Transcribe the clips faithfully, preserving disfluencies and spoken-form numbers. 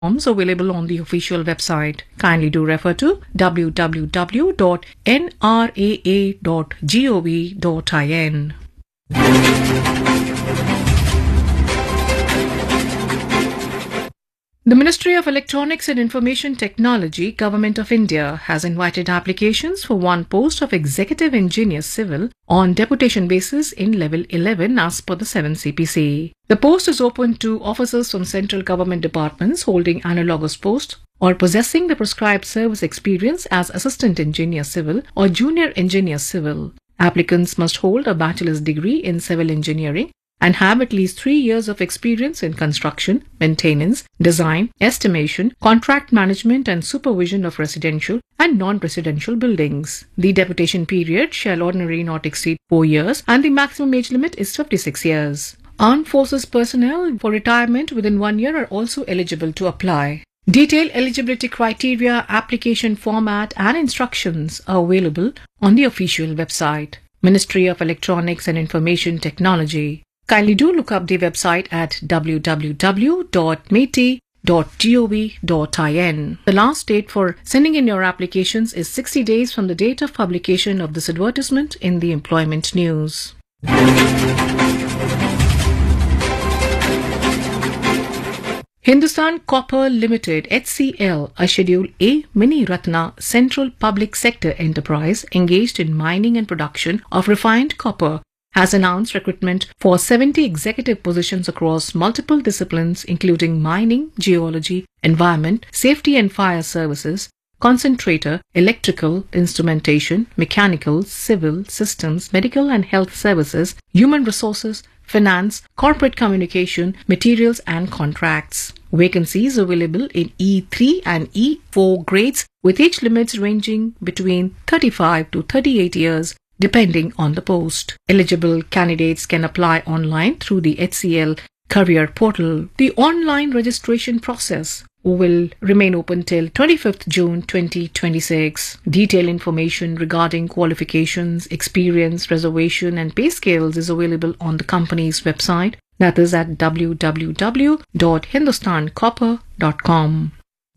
Forms available on the official website. Kindly do refer to w w w dot n r a a dot gov dot in. The Ministry of Electronics and Information Technology, Government of India, has invited applications for one post of Executive Engineer Civil on deputation basis in Level eleven as per the seven C P C. The post is open to officers from central government departments holding analogous posts or possessing the prescribed service experience as Assistant Engineer Civil or Junior Engineer Civil. Applicants must hold a bachelor's degree in civil engineering and have at least three years of experience in construction, maintenance, design, estimation, contract management and supervision of residential and non-residential buildings. The deputation period shall ordinarily not exceed four years and the maximum age limit is fifty-six years. Armed Forces personnel for retirement within one year are also eligible to apply. Detailed eligibility criteria, application format and instructions are available on the official website. Ministry of Electronics and Information Technology. Kindly do look up the website at w w w dot m e t i dot gov dot in. The last date for sending in your applications is sixty days from the date of publication of this advertisement in the Employment News. Hindustan Copper Limited H C L, a Schedule A Mini Ratna Central Public Sector Enterprise engaged in mining and production of refined copper, has announced recruitment for seventy executive positions across multiple disciplines including mining, geology, environment, safety and fire services, concentrator, electrical, instrumentation, mechanical, civil, systems, medical and health services, human resources, finance, corporate communication, materials and contracts. Vacancies available in E three and E four grades with age limits ranging between thirty-five to thirty-eight years depending on the post. Eligible candidates can apply online through the H C L career portal. The online registration process will remain open till twenty-fifth June twenty twenty-six. Detailed information regarding qualifications, experience, reservation and pay scales is available on the company's website, that is at w w w dot hindustan copper dot com.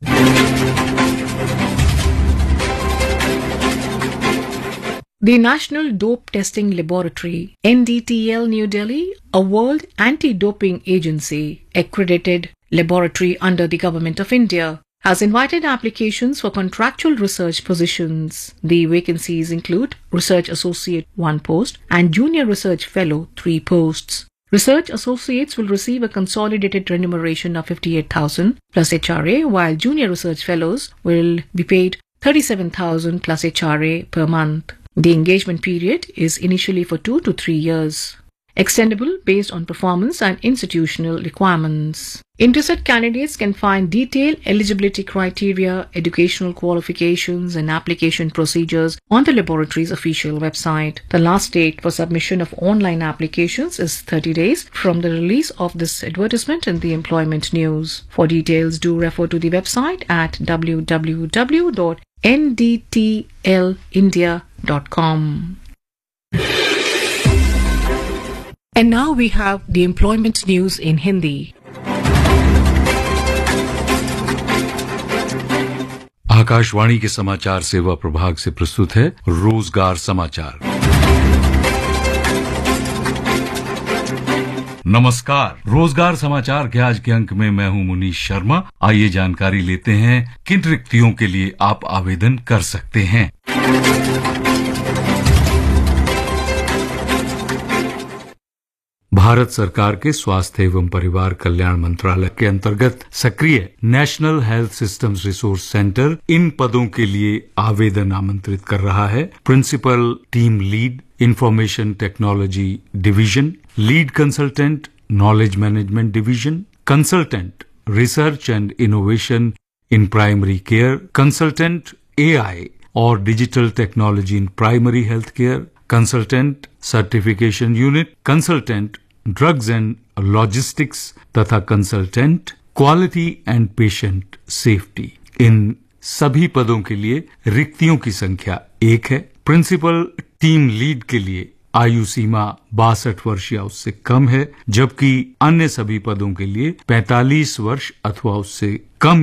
The National Dope Testing Laboratory, N D T L New Delhi, a World Anti-Doping Agency accredited laboratory under the Government of India, has invited applications for contractual research positions. The vacancies include Research Associate one post and Junior Research Fellow three posts. Research Associates will receive a consolidated remuneration of fifty-eight thousand plus H R A, while Junior Research Fellows will be paid thirty-seven thousand plus H R A per month. The engagement period is initially for two to three years, extendable based on performance and institutional requirements. Interested candidates can find detailed eligibility criteria, educational qualifications, and application procedures on the laboratory's official website. The last date for submission of online applications is thirty days from the release of this advertisement in the Employment News. For details, do refer to the website at w w w dot n d t l india dot com. And now we have the Employment News in Hindi. Akashvani के समाचार सेवा प्रभाग से प्रस्तुत है रोजगार समाचार। नमस्कार, रोजगार समाचार के आज के अंक में मैं हूं मुनीश शर्मा। आइए जानकारी लेते हैं किन रिक्तियों के लिए आप आवेदन कर सकते हैं। भारत सरकार के स्वास्थ्य एवं परिवार कल्याण मंत्रालय के अंतर्गत सक्रिय national health systems resource centre इन पदों के लिए आवेदन आमंत्रित कर रहा है। Principal team lead information technology division, lead consultant knowledge management division, consultant research and innovation in primary care, consultant AI और digital technology in primary health care, consultant certification unit, consultant drugs and logistics तथा consultant quality and patient safety. इन सभी पदों के लिए रिक्तियों की संख्या एक है। प्रिंसिपल टीम लीड के लिए आयु सीमा बासठ वर्ष या उससे कम है, जबकि अन्य सभी पदों के लिए पैंतालीस वर्ष अथवा उससे कम